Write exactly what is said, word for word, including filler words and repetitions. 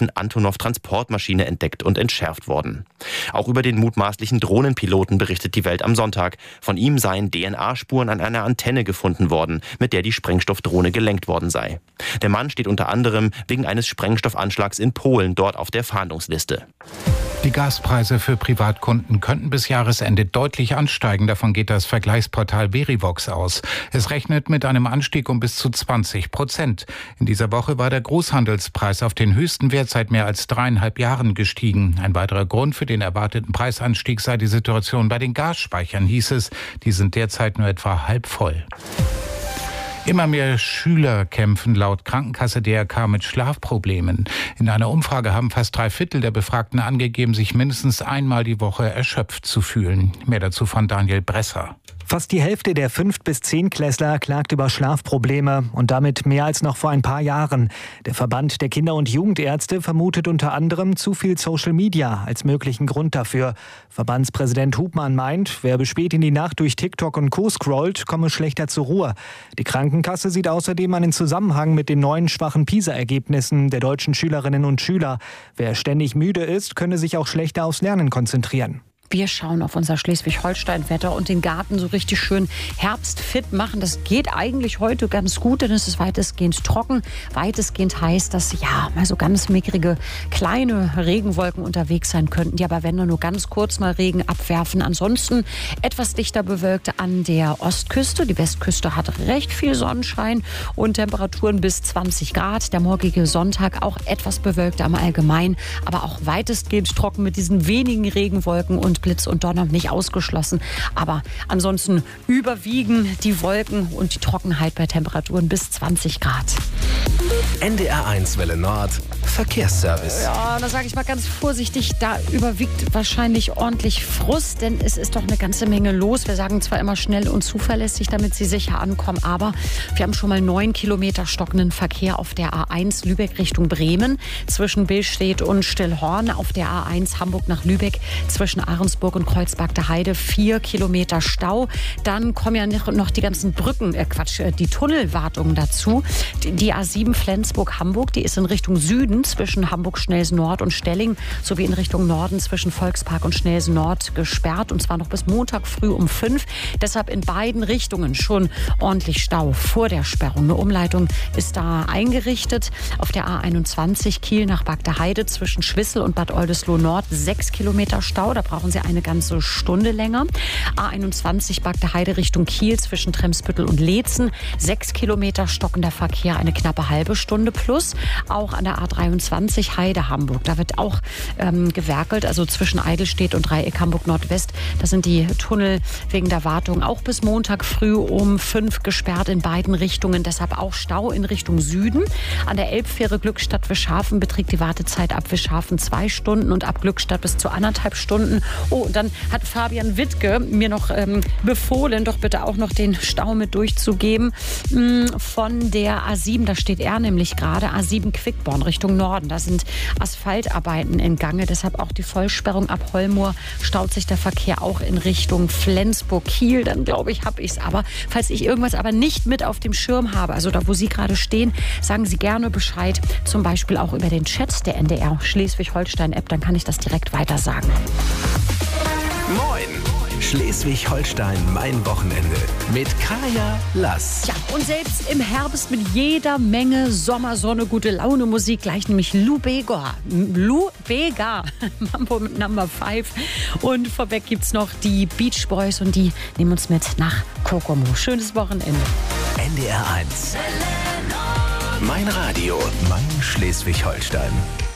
russischen Antonov-Transportmaschine entdeckt und entschärft worden. Auch über den mutmaßlichen Drohnenpiloten berichtet die Welt am Sonntag. Von ihm seien D N A-Spuren an einer Antenne gefunden worden, mit der die Sprengstoffdrohne gelenkt worden sei. Der Mann steht unter anderem wegen eines Sprengstoffanschlags in Polen dort auf der Fahndungsliste. Die Gaspreise für Privatkunden könnten bis Jahresende deutlich ansteigen. Davon geht das Vergleichsportal Verivox aus. Es rechnet mit einem Anstieg um bis zu zwanzig Prozent. In dieser Woche war der Großhandelspreis auf den höchsten Wert seit mehr als dreieinhalb Jahren gestiegen. Ein weiterer Grund für den erwarteten Preisanstieg sei die Situation bei den Gasspeichern, hieß es. Die sind derzeit nur etwa halb voll. Immer mehr Schüler kämpfen laut Krankenkasse D R K mit Schlafproblemen. In einer Umfrage haben fast drei Viertel der Befragten angegeben, sich mindestens einmal die Woche erschöpft zu fühlen. Mehr dazu von Daniel Bresser. Fast die Hälfte der fünf- bis zehnklässler klagt über Schlafprobleme und damit mehr als noch vor ein paar Jahren. Der Verband der Kinder- und Jugendärzte vermutet unter anderem zu viel Social Media als möglichen Grund dafür. Verbandspräsident Hubmann meint, wer bis spät in die Nacht durch TikTok und Co. scrollt, komme schlechter zur Ruhe. Die Krankenkasse sieht außerdem einen Zusammenhang mit den neuen schwachen PISA-Ergebnissen der deutschen Schülerinnen und Schüler. Wer ständig müde ist, könne sich auch schlechter aufs Lernen konzentrieren. Wir schauen auf unser Schleswig-Holstein-Wetter und den Garten so richtig schön herbstfit machen. Das geht eigentlich heute ganz gut, denn es ist weitestgehend trocken, weitestgehend heiß, dass ja mal so ganz mickrige kleine Regenwolken unterwegs sein könnten, die aber wenn nur ganz kurz mal Regen abwerfen. Ansonsten etwas dichter bewölkt an der Ostküste. Die Westküste hat recht viel Sonnenschein und Temperaturen bis zwanzig Grad. Der morgige Sonntag auch etwas bewölkt am Allgemein, aber auch weitestgehend trocken mit diesen wenigen Regenwolken und Blitz und Donner nicht ausgeschlossen. Aber ansonsten überwiegen die Wolken und die Trockenheit bei Temperaturen bis zwanzig Grad. N D R eins Welle Nord, Verkehrsservice. Ja, da sage ich mal ganz vorsichtig, da überwiegt wahrscheinlich ordentlich Frust, denn es ist doch eine ganze Menge los. Wir sagen zwar immer schnell und zuverlässig, damit Sie sicher ankommen, aber wir haben schon mal neun Kilometer stockenden Verkehr auf der A eins Lübeck Richtung Bremen, zwischen Billstedt und Stillhorn, auf der A eins Hamburg nach Lübeck, zwischen Ahrensburg und Kreuzberg der Heide, vier Kilometer Stau. Dann kommen ja noch die ganzen Brücken, äh Quatsch, die Tunnelwartungen dazu. Die, die A sieben Flensburg-Hamburg, die ist in Richtung Süden zwischen Hamburg-Schnelsen-Nord und Stelling sowie in Richtung Norden zwischen Volkspark und Schnelsen-Nord gesperrt, und zwar noch bis Montag früh um fünf. Deshalb in beiden Richtungen schon ordentlich Stau vor der Sperrung. Eine Umleitung ist da eingerichtet. Auf der A einundzwanzig Kiel nach Bagdeheide zwischen Schwissel und Bad Oldesloe-Nord sechs Kilometer Stau. Da brauchen Sie eine ganze Stunde länger. A einundzwanzig Bagdeheide Richtung Kiel zwischen Tremsbüttel und Leetzen sechs Kilometer stockender Verkehr, eine knappe halbe Stunde plus. Auch an der A dreiundzwanzig Heide Hamburg. Da wird auch ähm, gewerkelt, also zwischen Eidelstedt und Dreieck Hamburg Nordwest. Da sind die Tunnel wegen der Wartung auch bis Montag früh um fünf gesperrt in beiden Richtungen. Deshalb auch Stau in Richtung Süden. An der Elbfähre Glückstadt-Wischhafen beträgt die Wartezeit ab Wischhafen zwei Stunden und ab Glückstadt bis zu anderthalb Stunden. Oh, und dann hat Fabian Wittke mir noch ähm, befohlen, doch bitte auch noch den Stau mit durchzugeben. Mh, von der A sieben, da steht er nämlich gerade, A sieben Quickborn Richtung Norden. Da sind Asphaltarbeiten in Gange, deshalb auch die Vollsperrung ab Hollmoor. Staut sich der Verkehr auch in Richtung Flensburg-Kiel. Dann glaube ich, habe ich es aber. Falls ich irgendwas aber nicht mit auf dem Schirm habe, also da, wo Sie gerade stehen, sagen Sie gerne Bescheid. Zum Beispiel auch über den Chat der N D R Schleswig-Holstein-App. Dann kann ich das direkt weiter sagen. Moin! Schleswig-Holstein, mein Wochenende mit Kaya Lass. Ja, und selbst im Herbst mit jeder Menge Sommersonne, gute Laune Musik, gleich nämlich Lou Bega. Lou Bega, Mambo mit Number five. Und vorweg gibt's noch die Beach Boys und die nehmen uns mit nach Kokomo. Schönes Wochenende. N D R eins. Mein Radio, mein Schleswig-Holstein.